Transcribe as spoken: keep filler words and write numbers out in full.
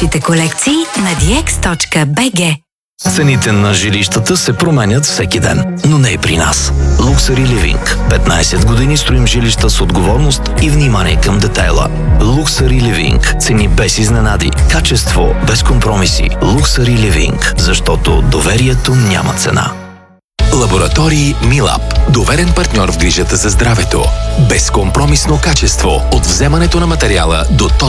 нашите колекции на ди екс точка би джи. Цените на жилищата се променят всеки ден, но не и при нас. Luxury Living. петнайсет години строим жилища с отговорност и внимание към детайла. Luxury Living. Цени без изненади. Качество без компромиси. Luxury Living. Защото доверието няма цена. Лаборатории Милаб. Доверен партньор в грижата за здравето. Безкомпромисно качество от вземането на материала до